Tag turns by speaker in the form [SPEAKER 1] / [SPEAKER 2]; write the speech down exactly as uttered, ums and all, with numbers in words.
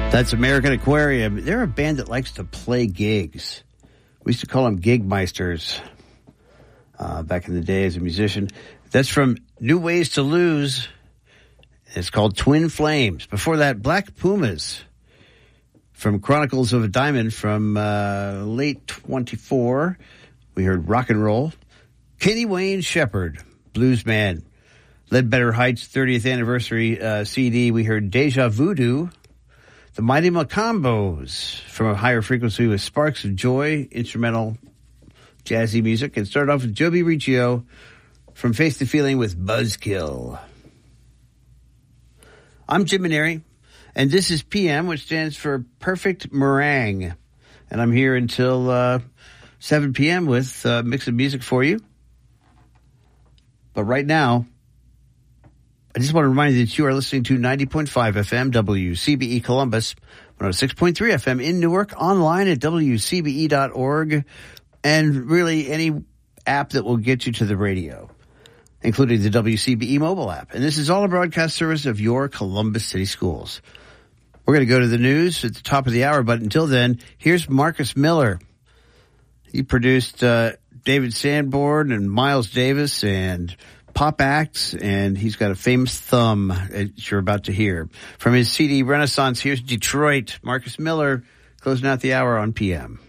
[SPEAKER 1] That's American Aquarium. They're a band that likes to play gigs. We used to call them gig meisters uh, back in the day as a musician. That's from New Ways to Lose. It's called Twin Flames. Before that, Black Pumas from Chronicles of a Diamond from uh, late twenty-four. We heard Rock and Roll. Kenny Wayne Shepherd, Blues Man. Ledbetter Heights thirtieth anniversary uh, C D. We heard Deja Voodoo. The Mighty Macombos from a higher frequency with Sparks of Joy, instrumental jazzy music. And started off with Joby Riccio from Face the Feeling with Buzzkill. I'm Jim Maneri, and this is P M, which stands for Perfect Meringue. And I'm here until uh, seven p.m. with a mix of music for you. But right now, I just want to remind you that you are listening to ninety point five F M W C B E Columbus, one oh six point three F M in Newark, online at W C B E dot org, and really any app that will get you to the radio, including the W C B E mobile app. And this is all a broadcast service of your Columbus City Schools. We're going to go to the news at the top of the hour, but until then, here's Marcus Miller. He produced uh, David Sanborn and Miles Davis and pop acts, and he's got a famous thumb, as you're about to hear. From his C D Renaissance, here's Detroit. Marcus Miller closing out the hour on P M.